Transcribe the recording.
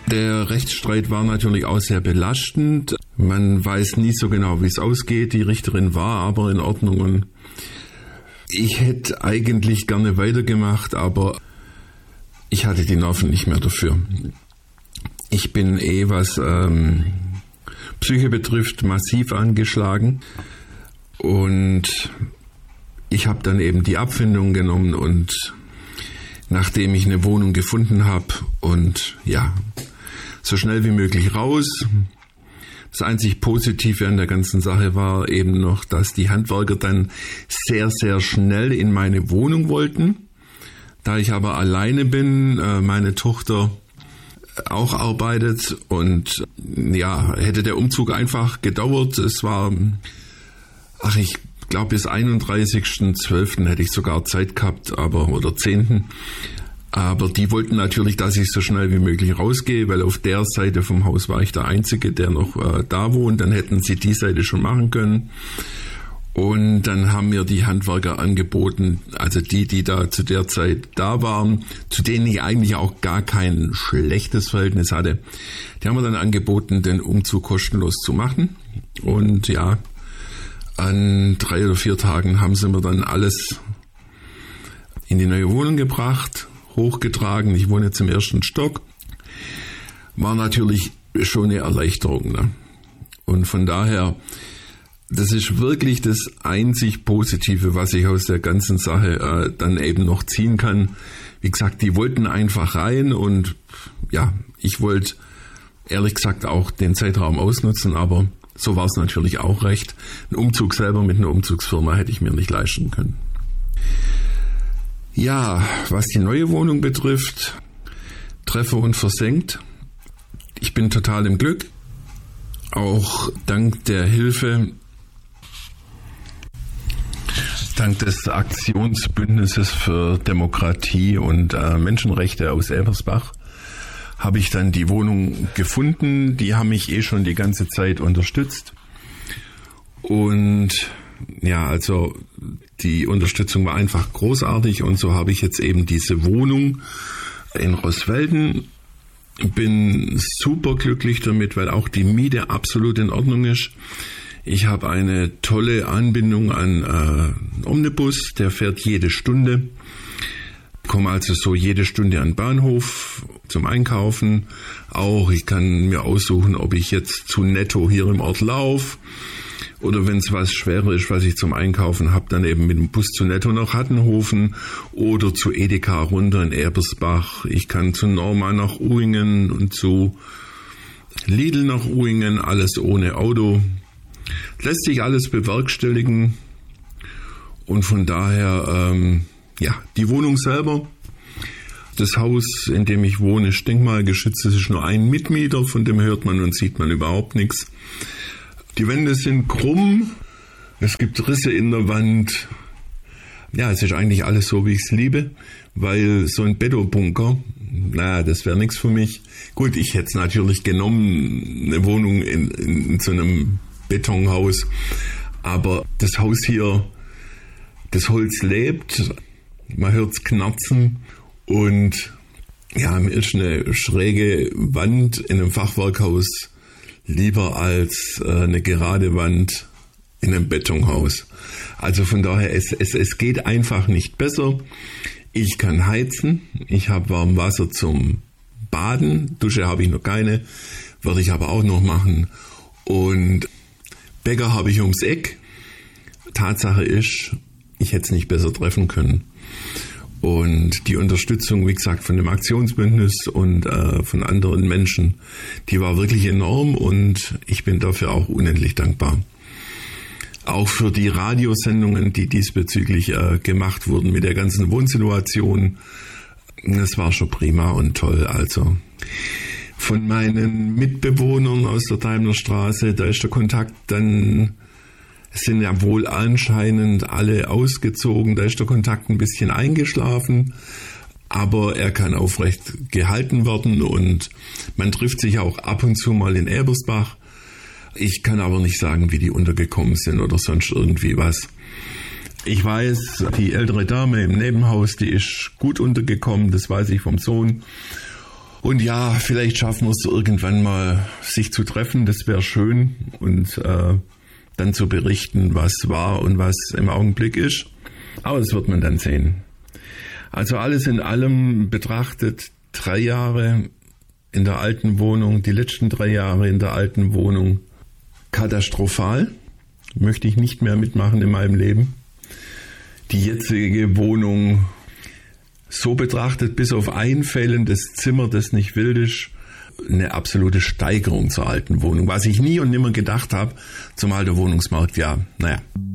Der Rechtsstreit war natürlich auch sehr belastend. Man weiß nie so genau, wie es ausgeht. Die Richterin war aber in Ordnung und ich hätte eigentlich gerne weitergemacht, aber ich hatte die Nerven nicht mehr dafür. Ich bin was Psyche betrifft, massiv angeschlagen und ich habe dann eben die Abfindung genommen und nachdem ich eine Wohnung gefunden habe und so schnell wie möglich raus. Das einzig Positive an der ganzen Sache war eben noch, dass die Handwerker dann sehr, sehr schnell in meine Wohnung wollten. Da ich aber alleine bin, meine Tochter auch arbeitet und hätte der Umzug einfach gedauert. Es war, ich glaube bis 31.12. hätte ich sogar Zeit gehabt, oder 10. Aber die wollten natürlich, dass ich so schnell wie möglich rausgehe, weil auf der Seite vom Haus war ich der Einzige, der noch da wohnt. Dann hätten sie die Seite schon machen können. Und dann haben mir die Handwerker angeboten, also die da zu der Zeit da waren, zu denen ich eigentlich auch gar kein schlechtes Verhältnis hatte, die haben mir dann angeboten, den Umzug kostenlos zu machen. Und an 3 oder 4 Tagen haben sie mir dann alles in die neue Wohnung gebracht, hochgetragen. Ich wohne jetzt im 1. Stock. War natürlich schon eine Erleichterung. Ne? Und von daher, das ist wirklich das einzig Positive, was ich aus der ganzen Sache dann eben noch ziehen kann. Wie gesagt, die wollten einfach rein und ich wollte ehrlich gesagt auch den Zeitraum ausnutzen, aber so war es natürlich auch recht. Ein Umzug selber mit einer Umzugsfirma hätte ich mir nicht leisten können. Ja, was die neue Wohnung betrifft, Treffer und versenkt. Ich bin total im Glück. Auch dank der Hilfe, dank des Aktionsbündnisses für Demokratie und Menschenrechte aus Elversbach habe ich dann die Wohnung gefunden. Die haben mich schon die ganze Zeit unterstützt. Und also die Unterstützung war einfach großartig und so habe ich jetzt eben diese Wohnung in Roswelden. Bin super glücklich damit, weil auch die Miete absolut in Ordnung ist. Ich habe eine tolle Anbindung an Omnibus, der fährt jede Stunde. Komme also so jede Stunde an den Bahnhof zum Einkaufen. Auch ich kann mir aussuchen, ob ich jetzt zu Netto hier im Ort laufe oder wenn es was schwerer ist, was ich zum Einkaufen habe, dann eben mit dem Bus zu Netto nach Hattenhofen oder zu Edeka runter in Ebersbach. Ich kann zu Norma nach Uhringen und zu Lidl nach Uhringen, alles ohne Auto. Lässt sich alles bewerkstelligen und von daher, die Wohnung selber, das Haus, in dem ich wohne, ist denkmalgeschützt, es ist nur ein Mitmieter, von dem hört man und sieht man überhaupt nichts. Die Wände sind krumm, es gibt Risse in der Wand. Ja, es ist eigentlich alles so, wie ich es liebe, weil so ein Betonbunker, das wäre nichts für mich. Gut, ich hätte es natürlich genommen, eine Wohnung in so einem Betonhaus, aber das Haus hier, das Holz lebt, man hört es knarzen und mir ist eine schräge Wand in einem Fachwerkhaus lieber als eine gerade Wand in einem Betonhaus. Also von daher, es geht einfach nicht besser. Ich kann heizen, ich habe warm Wasser zum Baden, Dusche habe ich noch keine, werde ich aber auch noch machen. Und Bäcker habe ich ums Eck. Tatsache ist, ich hätte es nicht besser treffen können. Und die Unterstützung, wie gesagt, von dem Aktionsbündnis und von anderen Menschen, die war wirklich enorm und ich bin dafür auch unendlich dankbar. Auch für die Radiosendungen, die diesbezüglich gemacht wurden mit der ganzen Wohnsituation. Das war schon prima und toll. Also von meinen Mitbewohnern aus der Daimlerstraße, da ist der Kontakt dann, es sind ja wohl anscheinend alle ausgezogen, da ist der Kontakt ein bisschen eingeschlafen, aber er kann aufrecht gehalten werden und man trifft sich auch ab und zu mal in Ebersbach. Ich kann aber nicht sagen, wie die untergekommen sind oder sonst irgendwie was. Ich weiß, die ältere Dame im Nebenhaus, die ist gut untergekommen, das weiß ich vom Sohn. Und ja, vielleicht schaffen wir es irgendwann mal, sich zu treffen. Das wäre schön. Und dann zu berichten, was war und was im Augenblick ist. Aber das wird man dann sehen. Also alles in allem betrachtet 3 Jahre in der alten Wohnung, die letzten 3 Jahre in der alten Wohnung katastrophal. Möchte ich nicht mehr mitmachen in meinem Leben. Die jetzige Wohnung so betrachtet, bis auf einfällendes Zimmer, das nicht wild ist, eine absolute Steigerung zur alten Wohnung. Was ich nie und nimmer gedacht habe, zumal der Wohnungsmarkt, ja, naja.